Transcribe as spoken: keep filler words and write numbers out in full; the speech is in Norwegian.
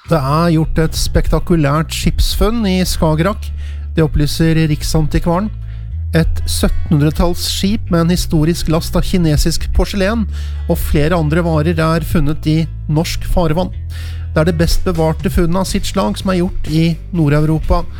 Det er gjort et spektakulært skipsfunn i Skagerrak. Det opplyser Riksantikvaren. Et syttenhundretalls skip med en historisk last av kinesisk porselen og flere andre varer er funnet i norsk farvann. Det er det best bevarte funnet av sitt slag som er gjort i Nord-Europa.